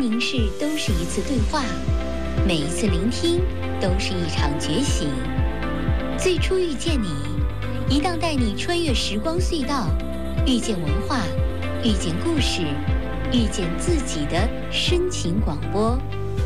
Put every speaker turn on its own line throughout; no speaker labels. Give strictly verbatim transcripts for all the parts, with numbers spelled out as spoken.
凝视都是一次对话，每一次聆听都是一场觉醒。最初遇见你，一档带你穿越时光隧道，遇见文化，遇见故事，遇见自己的深情广播。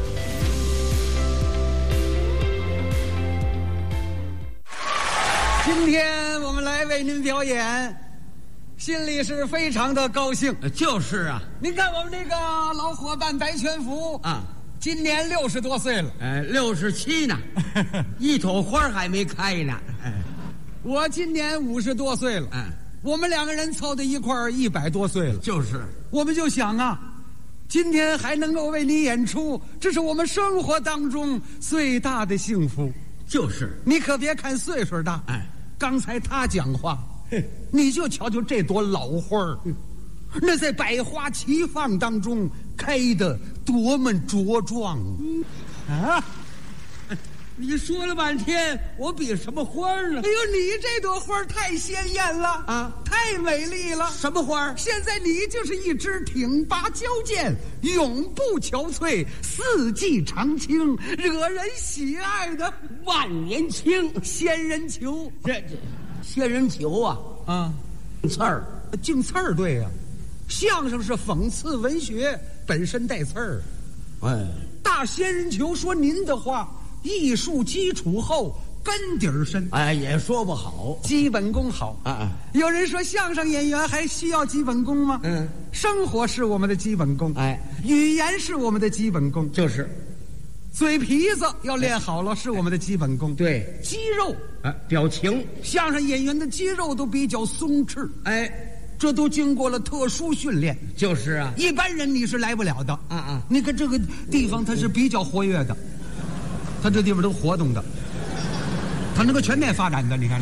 今天我们来为您表演，心里是非常的高兴。
就是啊，
您看我们这个老伙伴白全福
啊，
今年六十多岁了。
哎，六十七呢，一朵花还没开呢。哎，
我今年五十多岁了。
哎，
我们两个人凑在一块儿一百多岁了。
就是，
我们就想啊，今天还能够为你演出，这是我们生活当中最大的幸福。
就是，
你可别看岁数大，
哎。
刚才他讲话，你就瞧瞧这朵老花儿，那在百花齐放当中开得多么茁壮啊！
你说了半天，我比什么花呢？
哎呦，你这朵花太鲜艳了
啊，
太美丽了！
什么花？
现在你就是一支挺拔矫健、永不憔悴、四季常青、惹人喜爱的
万年青
仙人球。
这这仙人球啊
啊，
刺儿，
净刺儿对呀、啊。相声是讽刺文学，本身带刺儿。
哎，
大仙人球说您的话。艺术基础厚，根底儿深。
哎，也说不好，
基本功好
啊啊！
有人说相声演员还需要基本功吗？
嗯，
生活是我们的基本功，
哎，
语言是我们的基本功，
就是
嘴皮子要练好了，是我们的基本功。
对，
肌肉
啊，表情，
相声演员的肌肉都比较松弛，
哎，
这都经过了特殊训练。
就是啊，
一般人你是来不了的。
啊啊，
你看这个地方它是比较活跃的。他这地方都活动的，他能够全面发展的，你看这，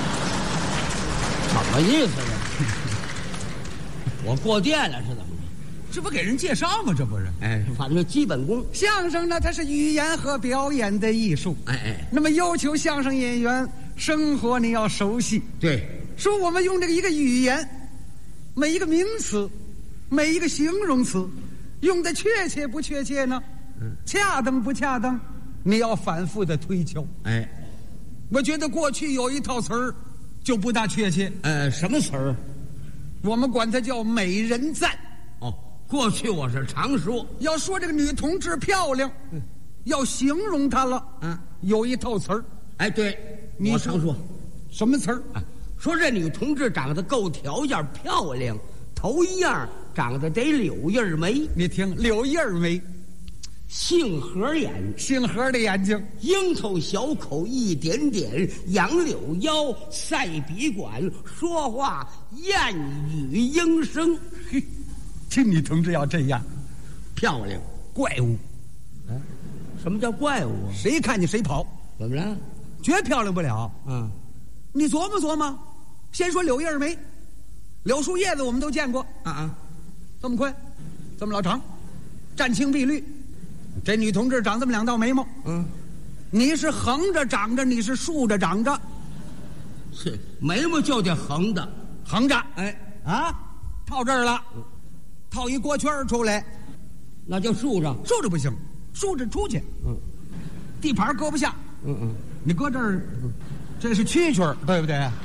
什么意思呢？我过电了是怎么着？
这不给人介绍吗？这不是？
哎，反正基本功。
相声呢，它是语言和表演的艺术。
哎哎，
那么要求相声演员生活你要熟悉。
对，
说我们用这个一个语言，每一个名词，每一个形容词，用的确切不确切呢？嗯，恰当不恰当？你要反复的推敲。
哎，
我觉得过去有一套词儿就不大确切。
呃，什么词儿？
我们管它叫美人赞。
哦，过去我是常说，
要说这个女同志漂亮，嗯、要形容她了，
嗯，
有一套词儿。
哎，对，
你
我常说
什么词儿？
啊，说这女同志长得够条件漂亮，头一样长得得柳叶眉。
你听，柳叶眉。
杏核眼，
杏核的眼睛，
樱头小口一点点，杨柳腰，赛笔管，说话燕语莺声。
嘿，这女同志要这样，
漂亮，
怪物。
哎，什么叫怪物啊？
谁看见谁跑？
怎么了？
绝漂亮不了。
嗯，
你琢磨琢磨。先说柳叶眉，柳树叶子我们都见过。
啊啊，
这么宽，这么老长，湛青碧绿。这女同志长这么两道眉毛，
嗯，
你是横着长着，你是竖着长着，
是眉毛就得横的，
横着，
哎
啊，套这儿了，嗯、套一锅圈出来，
那就竖着，
竖着不行，竖着出去，
嗯，
地盘搁不下，
嗯嗯，
你搁这儿，这是蛐蛐儿，对不对？哎，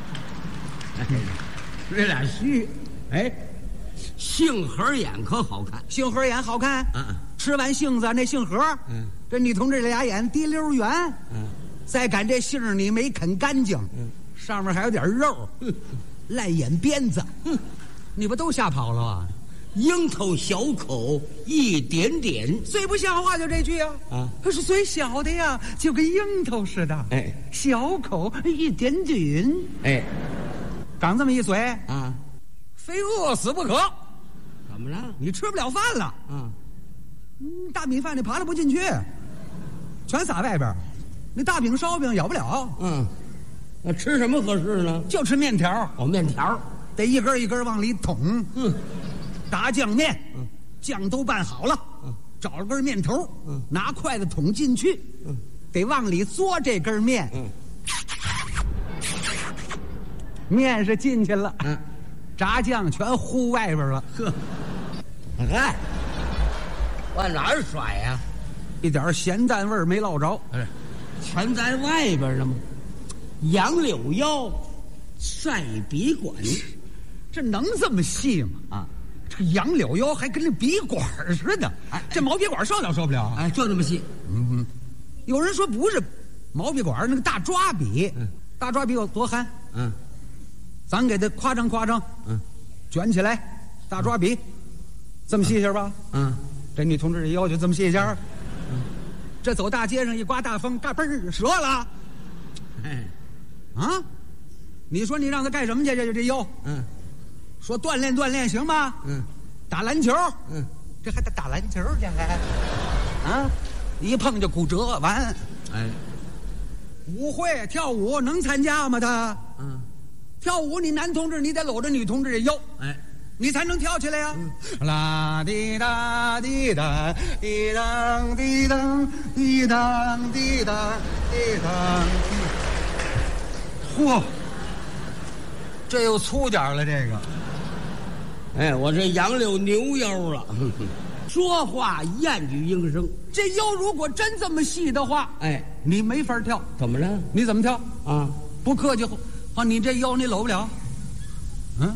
这俩须，哎，杏核眼可好看，
杏核眼好看，
嗯嗯。
吃完杏子那杏核，嗯，这女同志这俩眼滴溜圆，嗯，再赶这杏你没啃干净，嗯，上面还有点肉，嗯、烂眼鞭子，嗯，你不都吓跑了啊？
樱桃小口一点点，
最不像话就这句啊！啊，可是最小的呀，就跟樱桃似的，哎，小口一点点，哎，长这么一嘴啊，非饿死不可。
怎么了？
你吃不了饭了啊？嗯，大米饭你扒拉不进去，全撒外边。那大饼烧饼咬不了。
嗯，那吃什么合适呢？
就吃面条。
哦，面条
得一根一根往里捅。
嗯，
打酱面，嗯，酱都拌好了，嗯，找了根面头，嗯，拿筷子捅进去，嗯，得往里嘬这根面。嗯，面是进去了，嗯，炸酱全糊外边了。呵，
哎， 往哪儿甩呀、啊？
一点咸淡味儿没落着，
哎，全在外边呢吗？杨柳腰，赛笔管，
这能这么细吗？啊，这个杨柳腰还跟那笔管似的，哎，这毛笔管受了受不了？
哎，就这么细。
嗯嗯，有人说不是毛笔管，那个大抓笔，嗯、大抓笔有多憨？嗯，咱给它夸张夸张，嗯，卷起来，大抓笔，这么细些吧？嗯，这女同志腰就这么细些。这走大街上一刮大风，嘎嘣儿折了。哎，啊，你说你让他干什么去？这这腰，嗯，说锻炼锻炼行吗？嗯，打篮球，嗯，这还得打篮球去还，啊，一碰就骨折完。哎，舞会跳舞能参加吗？他，嗯，跳舞你男同志你得搂着女同志的腰，哎。你才能跳起来呀！啦滴答滴答滴当滴当滴当滴当滴当。嚯，这又粗点了，这个。
哎，我这杨柳牛腰了，说话燕语应声。
这腰如果真这么细的话，哎，你没法跳。
怎么了？
你怎么跳
啊？
不客气，啊，你这腰你搂不了。嗯。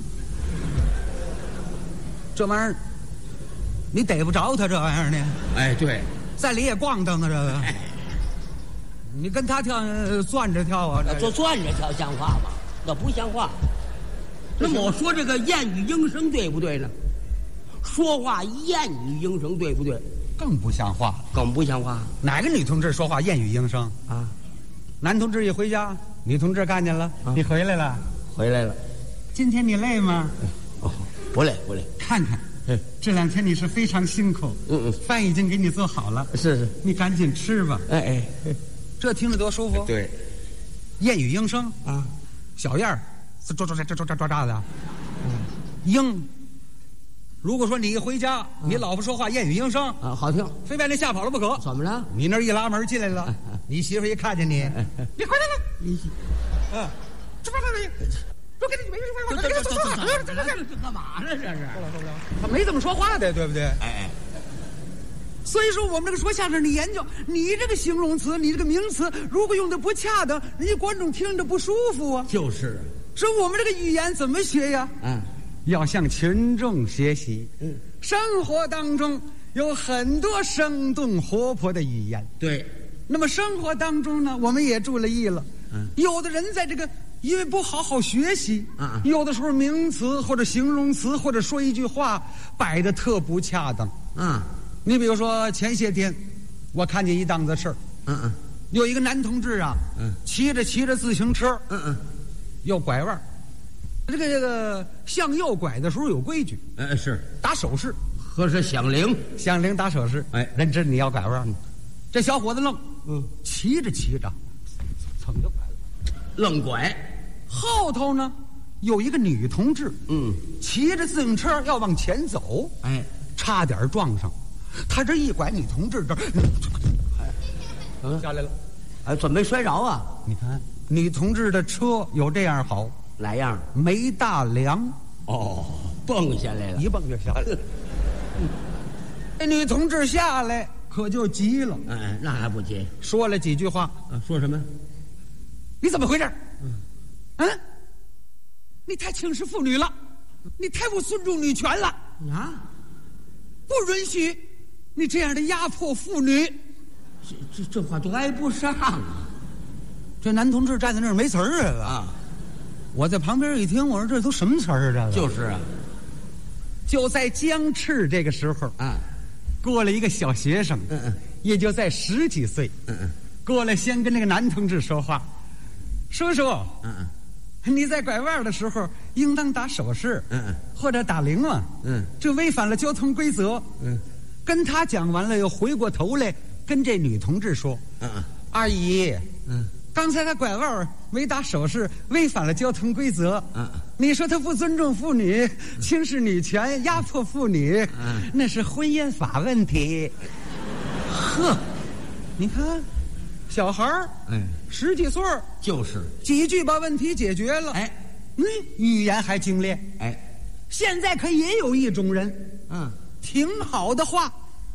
这玩意儿，你逮不着他这玩意儿呢。
哎，对，
在里也咣当啊，这个。哎、你跟他跳，攥着跳啊，
这攥着跳像话吗？那不像话。那么我说这个燕语应声对不对呢？说话燕语应声对不对？
更不像话，
更不像话。
哪个女同志说话燕语应声啊？男同志一回家，女同志看见了，啊、你回来了，
回来了。
今天你累吗？
哦。不累不累，
看看，嗯，这两天你是非常辛苦，嗯嗯，饭已经给你做好了，
是是，
你赶紧吃吧，
哎哎，
这听着多舒服。
对，
燕语应声啊，小燕儿，抓抓抓抓抓抓抓的，嗯，应。如果说你一回家，你老婆说话燕语应声
啊，好听，
非把你吓跑了不可。
怎么了？
你那一拉门进来了，你媳妇一看见你，你回来了，你，嗯，吃饭了你。说跟你没说话，这这这这这这干嘛呢？这是他没这么说话的，对不对？哎哎，所以说我们这个说相声的研究，你这个形容词，你这个名词，如果用的不恰当，人家观众听着不舒服啊。
就是，
说我们这个语言怎么学呀？嗯，要向群众学习。嗯，生活当中有很多生动活泼的语言。
对，
那么生活当中呢，我们也注了意了。嗯，有的人在这个。因为不好好学习，啊，有的时候名词或者形容词或者说一句话摆的特不恰当，啊，你比如说前些天我看见一档子事儿，嗯嗯，有一个男同志啊，嗯，骑着骑着自行车，嗯嗯，要拐弯，这个这个向右拐的时候有规矩，
哎是
打手势，
和是响铃，
响铃打手势，哎，人知你要拐弯，这小伙子愣，嗯，骑着骑着，蹭就拐了。
愣拐，
后头呢有一个女同志，嗯，骑着自行车要往前走，哎，差点撞上，他这一拐，女同志这儿，哎，嗯，下来了，
哎，怎么没摔着啊？
你看，女同志的车有这样好，
哪样？
没大梁，
哦，蹦下来了，
一蹦就下来了。这女同志下来可就急了，
哎，那还不急？
说了几句话，
啊，说什么？
你怎么回事？嗯，嗯，你太轻视妇女了，你太不尊重女权了啊！不允许你这样的压迫妇女。
这这这话都挨不上啊！
这男同志站在那儿没词儿啊！啊，我在旁边一听，我说这都什么词儿啊？这
就是啊！
就在僵持这个时候啊，过了一个小学生，嗯嗯，也就在十几岁，嗯嗯，过来先跟那个男同志说话。叔叔，嗯嗯，你在拐弯的时候应当打手势，嗯嗯，或者打铃嘛，嗯，这违反了交通规则，嗯，跟他讲完了，又回过头来跟这女同志说，嗯嗯，阿姨，嗯，刚才他拐弯没打手势，违反了交通规则，嗯，你说他不尊重妇女，轻视女权，压迫妇女，嗯，那是婚姻法问题。呵，你看。小孩儿，哎，十几岁
就是
几句把问题解决了，哎，嗯，语言还精炼，哎，现在可也有一种人，嗯，挺好的话，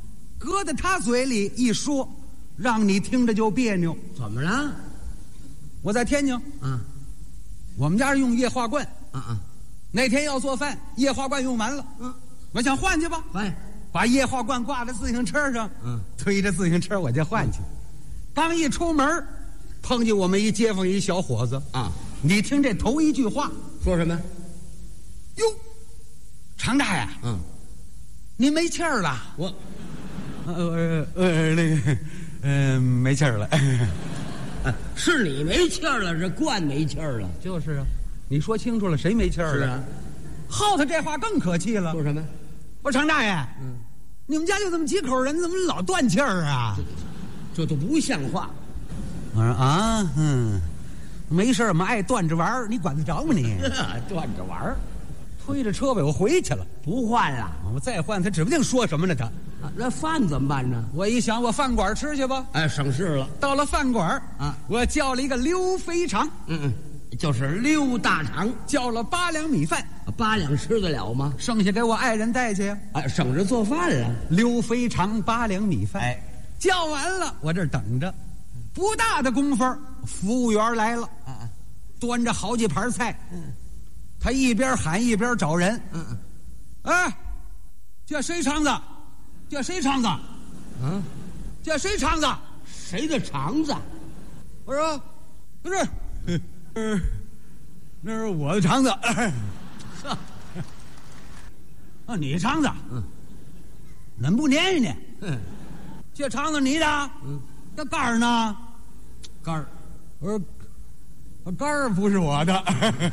搁在他嘴里一说，让你听着就别扭。
怎么了？
我在天津，
嗯，
我们家用液化罐，
嗯嗯，
那天要做饭，液化罐用完了，
嗯，
我想换去吧，
换，
把液化罐挂在自行车上，
嗯，
推着自行车我就换去。刚一出门，碰见我们一街坊一小伙子
啊，
你听这头一句话
说什么？
哟，常大呀，
嗯，
您没气儿了？
我，
呃呃呃那个，嗯、呃，没气儿了。
是你没气儿了，这罐没气儿了。
就是啊，你说清楚了，谁没气儿了？
是啊，
后头这话更可气了。
说什么？
我说常大爷，
嗯，
你们家就这么几口人，怎么老断气儿啊？
这都不像话。
我说啊，嗯，没事，我们爱断着玩儿，你管得着吗你？
断着玩儿，
推着车呗，我回去了，
不换了。
我再换，他指不定说什么呢。他，
啊、那饭怎么办呢？
我一想，我饭馆吃去吧。
哎，省事了。
到了饭馆
啊，
我叫了一个溜肥肠，
嗯嗯，就是溜大肠，
叫了八两米饭，
八两吃得了吗？
剩下给我爱人带去呀。
哎，省着做饭了。
溜肥肠八两米饭，
哎，
叫完了，我这儿等着，不大的功夫，服务员来了，
啊，
端着好几盘菜，
嗯，
他一边喊一边找人，
嗯嗯，
哎，这谁肠子？这谁肠子？
啊，
这谁肠子？
谁的肠子？
我说不是，呃，那是我的肠子。
呵，
啊，你肠子？
嗯，
恁不粘一粘？
嗯，
这肠子你的？
嗯，
这肝儿呢？
肝儿。
我说肝儿不是我的，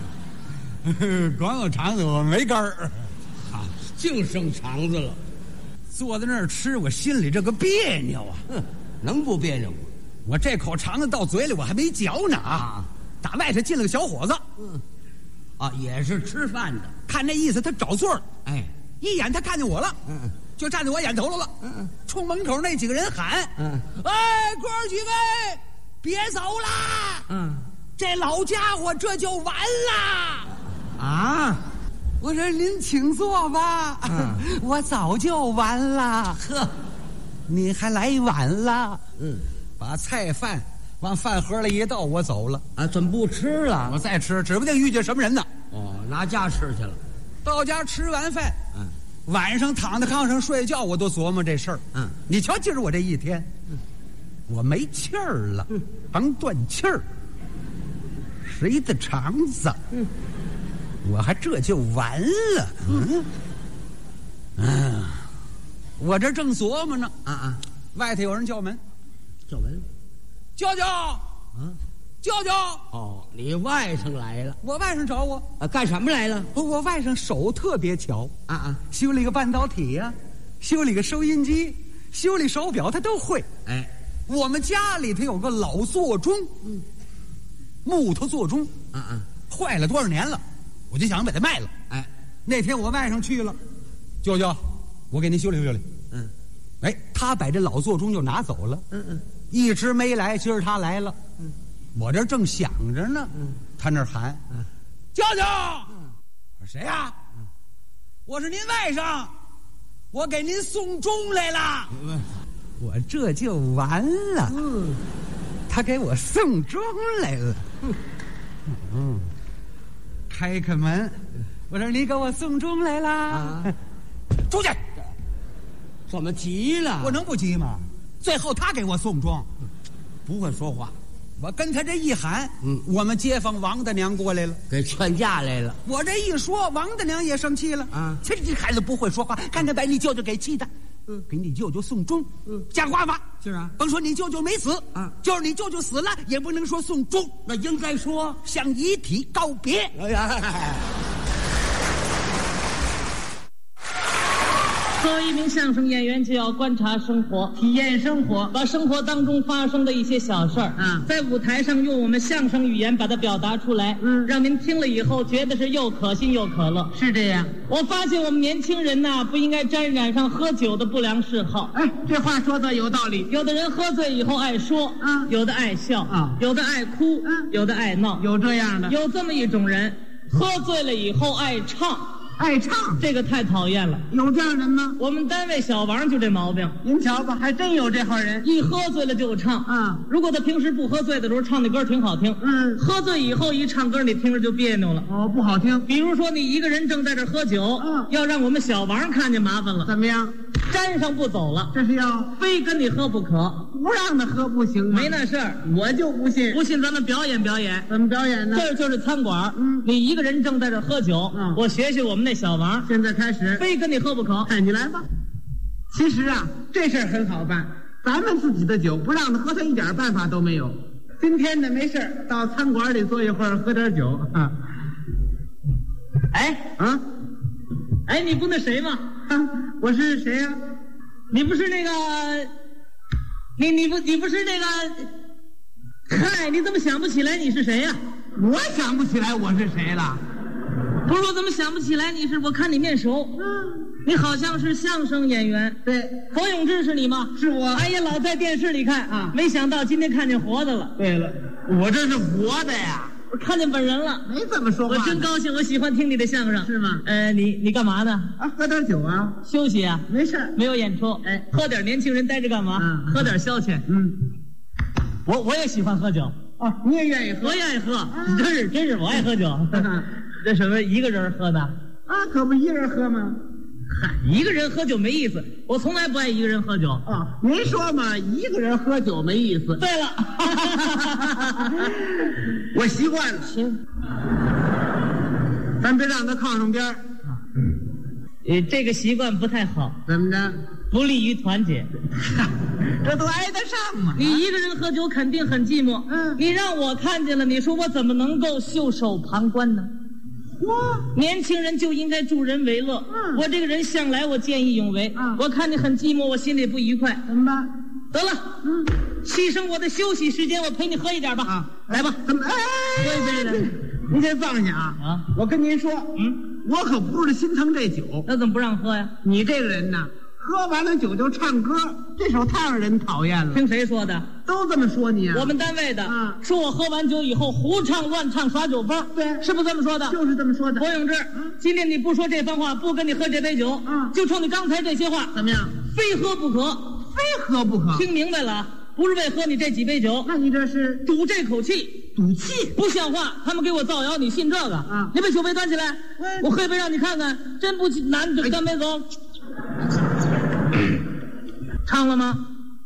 光有肠子，我没肝儿。
好，净剩肠子了。
坐在那儿吃，我心里这个别扭啊！
哼，能不别扭吗？
我这口肠子到嘴里，我还没嚼呢啊！
啊
打外头进了个小伙子，
嗯，啊，也是吃饭的。
看那意思，他找座儿。
哎，
一眼他看见我了，
嗯嗯，
就站在我眼头了。
嗯嗯，
冲门口那几个人喊：“
嗯，
哎，哥儿几位，别走啦！
嗯，
这老家伙这就完啦！”
啊，
我说您请坐吧，
嗯
我早就完了。
呵，
你还来晚了。
嗯，
把菜饭往饭盒里一倒，我走了。
啊，怎么不吃了？
我再吃，指不定遇见什么人呢。
哦，拿家吃去了。
到家吃完饭，
嗯，
晚上躺在炕上睡觉，我都琢磨这事儿。
嗯，
你瞧今儿我这一天，
嗯，
我没气儿了，
嗯，
甭断气儿。谁的肠子？
嗯，
我还这就完了。嗯，嗯，我这正琢磨呢，
啊啊，
外头有人叫门，
叫门。
舅舅，
啊，
舅舅，
哦，你外甥来了。
我外甥找我。
啊，干什么来了？
我外甥手特别巧
啊啊，
修理个半导体呀、啊，修理个收音机，修理手表，他都会。
哎，
我们家里头有个老座钟，
嗯，
木头座钟，
啊啊，
坏了多少年了，我就想把它卖了。
哎，
那天我外甥去了，舅舅，我给您修理修理。
嗯，
哎，他把这老座钟就拿走了。
嗯嗯，
一直没来，今儿他来了。
嗯，
我这正想着呢。
嗯，
他那儿喊，
嗯，
舅舅。
嗯，
我说谁呀？
嗯，
我是您外甥，我给您送钟来了。
嗯，
我这就完了。
嗯，
他给我送钟来了。
嗯，
嗯，开开门，我说你给我送钟来啦。
啊，
出去！
怎么急了？
我能不急吗？最后他给我送钟，
不会说话，
我跟他这一喊，
嗯，
我们街坊王大娘过来了，
给劝架来了。
我这一说，王大娘也生气了。
啊，
这这孩子不会说话，看看把你舅舅给气的。
嗯，
给你舅舅送钟，
嗯，
讲话吧。
是啊，
甭说你舅舅没死，
啊，
就是你舅舅死了，也不能说送钟，
那应该说
向遗体告别。
哎呀，
作为一名相声演员，就要观察生活，体验生活，把生活当中发生的一些小事儿，
嗯，
在舞台上用我们相声语言把它表达出来，
嗯，
让您听了以后觉得是又可信又可乐。
是这样。
我发现我们年轻人呐，不应该沾染上喝酒的不良嗜好。
哎，这话说的有道理。
有的人喝醉以后爱说，
嗯，
有的爱笑，
啊，
有的爱哭，
嗯，
有的爱闹，
有这样的。
有这么一种人，喝醉了以后爱唱。
爱唱，
这个太讨厌了。
有这样人吗？
我们单位小王就这毛病。
您瞧吧，还真有这号人，
一喝醉了就唱
啊。
如果他平时不喝醉的时候唱的歌挺好听，
嗯，
喝醉以后一唱歌，你听着就别扭了。
哦，不好听。
比如说你一个人正在这喝酒，
嗯，
要让我们小王看见麻烦了。
怎么样？
沾上不走了，
这是要
非跟你喝不可，
不让他喝不行吗？
没那事儿，
我就不信。
不信咱们表演表演。
怎么表演呢？
这就是餐馆，
嗯，
你一个人正在这喝酒，
嗯，
我学学我们那小王，
现在开始，
非跟你喝不可。
看你来吧。其实啊，这事儿很好办，咱们自己的酒不让他喝，他一点办法都没有。今天呢，没事儿到餐馆里坐一会儿，喝点酒啊。
哎
啊，
哎，你不那谁吗？
啊，我是谁呀、啊？
你不是那个，你你不你不是那个，嗨，你怎么想不起来你是谁呀、啊？
我想不起来我是谁了。
不是我怎么想不起来你是？我看你面熟，
嗯，
你好像是相声演员。
对，
佛永志是你吗？
是我。
哎呀，老在电视里看
啊，
没想到今天看见活的了。
对了，我这是活的呀。
我看见本人了，
没这么说话。
我真高兴，我喜欢听你的相声。
是吗？
呃，你你干嘛呢？
啊，喝点酒啊。
休息啊？
没事儿，
没有演出。
哎，
喝点年轻人待着干嘛？
嗯，
喝点消遣。
嗯，
我我也喜欢喝酒。
哦，你也愿意喝？
我愿意喝，真是真是我爱喝酒。这什么一个人喝的？
啊，可不一人喝吗？
嗨，一个人喝酒没意思，我从来不爱一个人喝酒。
哦，您说嘛，一个人喝酒没意思。
对了，
我习惯了。
行，
咱别让他靠上边儿。
呃，这个习惯不太好，
怎么着？
不利于团结。
这都挨得上吗？
你一个人喝酒肯定很寂寞。
嗯，
你让我看见了，你说我怎么能够袖手旁观呢？
我
年轻人就应该助人为乐。
嗯，
我这个人向来我见义勇为。
嗯，
我看你很寂寞，我心里不愉快。
怎么办？
得了，
嗯，
牺牲我的休息时间，我陪你喝一点吧。
啊，
来吧，
怎么？哎，
喝一杯来。
您先放下啊！
啊，
我跟您说，
嗯，
我可不是心疼这酒。
那怎么不让喝呀？
你这个人呐，喝完了酒就唱歌，这手太让人讨厌了。
听谁说的？
都这么说你啊？
我们单位的，
啊，
说我喝完酒以后胡唱乱唱耍酒疯。
对，
是不是这么说的？
就是这么说的。
郭永志，
嗯，
今天你不说这番话，不跟你喝这杯酒，
嗯，
就冲你刚才这些话，
怎么样？
非喝不可，
非喝不可。
听明白了？不是为喝你这几杯酒，
那你这是
赌这口气，
赌气，
不像话！他们给我造谣，你信这个？
啊！
你把酒杯端起来，我喝一杯让你看看，真不难，就干杯走。唱了吗？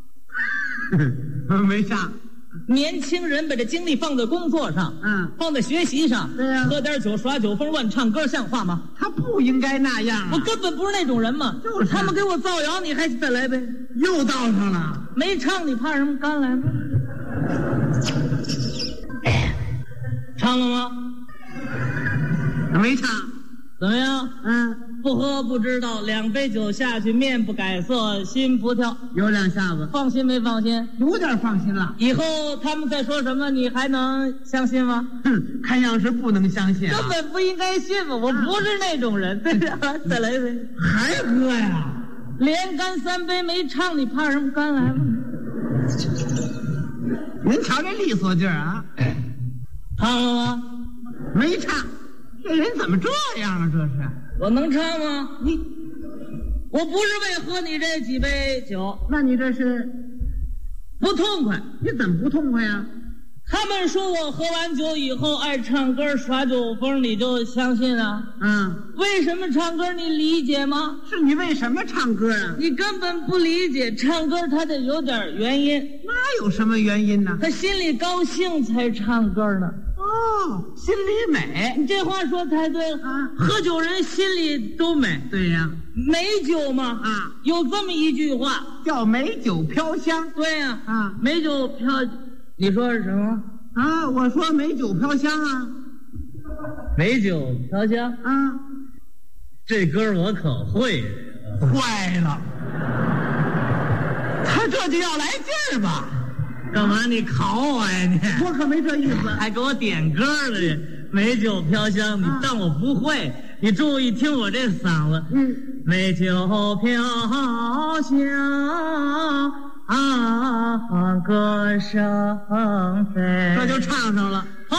没唱。
年轻人把这精力放在工作上，
嗯，
放在学习上，
对呀，
喝点酒耍酒疯乱唱歌像话吗？
他不应该那样啊！
我根本不是那种人嘛，
就是
他们给我造谣，你还再来呗？
又倒上了，
没唱你怕什么？干来吧！唱了吗？
没唱。
怎么样？
嗯，
不喝不知道，两杯酒下去，面不改色，心不跳。
有两下子，
放心没放心？
有点放心了。
以后他们再说什么，你还能相信吗？
哼，看样是不能相信、啊，
根本不应该信嘛！我不是那种人。对呀，再来一杯，
还喝呀？
连干三杯没唱，你怕什么？干来吧。
您瞧这利索劲儿啊！
唱了吗？
没唱。这人怎么这样啊？这是
我能唱吗？
你，
我不是为喝你这几杯酒，
那你这是
不痛快。
你怎么不痛快呀？
他们说我喝完酒以后爱唱歌耍酒疯，你就相信啊？
嗯，
为什么唱歌你理解吗？
是你为什么唱歌啊？
你根本不理解，唱歌他得有点原因。
那有什么原因呢？
他心里高兴才唱歌呢。
哦，心里美，
你这话说太对了啊！喝酒人心里都美。
对呀，
美酒嘛
啊，
有这么一句话
叫美酒飘香。
对呀，
啊，
美酒飘，你说是什么？
啊，我说美酒飘香啊，
美酒飘香
啊，
这歌我可会。
坏了，他这就要来劲儿吧？
干嘛你考我呀你？
我可没这意思，
还给我点歌了这美酒飘香，你当我不会？你注意听我这嗓子，
嗯，
美酒飘香啊，歌声飞，
这就唱上了。